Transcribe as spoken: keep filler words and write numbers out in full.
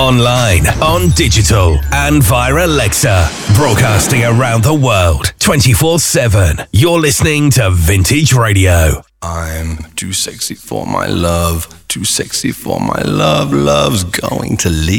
Online, on digital, and via Alexa. Broadcasting around the world, twenty-four seven. You're listening to Vintage Radio. I'm too sexy for my love, too sexy for my love. Love's going to leave.